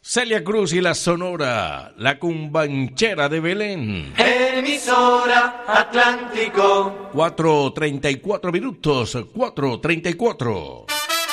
Celia Cruz y la Sonora, la cumbanchera de Belén. Emisora Atlántico. 4:34 minutos, 4:34.